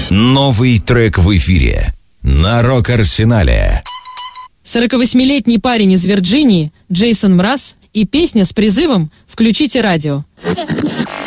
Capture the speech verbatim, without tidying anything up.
Новый трек в эфире на Рок-Арсенале. сорокавосьмилетний парень из Вирджинии Джейсон Мраз и песня с призывом «Включите радио».